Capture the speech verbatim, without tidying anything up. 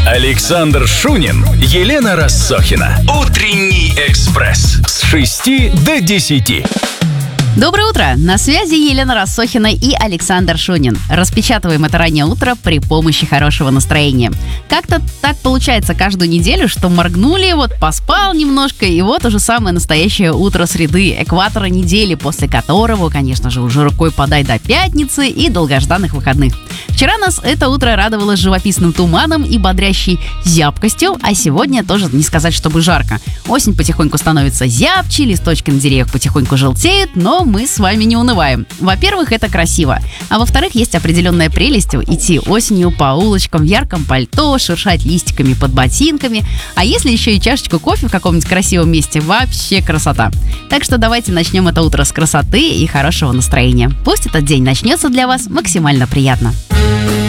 Александр Шунин, Елена Рассохина. Утренний экспресс с шести до десяти. Доброе утро! На связи Елена Рассохина и Александр Шунин. Распечатываем это раннее утро при помощи хорошего настроения. Как-то так получается каждую неделю, что моргнули, вот поспал немножко, и вот уже самое настоящее утро среды, экватора недели, после которого, конечно же, уже рукой подай до пятницы и долгожданных выходных. Вчера нас это утро радовало живописным туманом и бодрящей зябкостью, а сегодня тоже не сказать, чтобы жарко. Осень потихоньку становится зябче, листочки на деревьях потихоньку желтеют, но мы с вами не унываем. Во-первых, это красиво, а во-вторых, есть определенная прелесть идти осенью по улочкам в ярком пальто, шуршать листиками под ботинками, а если еще и чашечку кофе в каком-нибудь красивом месте, вообще красота. Так что давайте начнем это утро с красоты и хорошего настроения. Пусть этот день начнется для вас максимально приятно.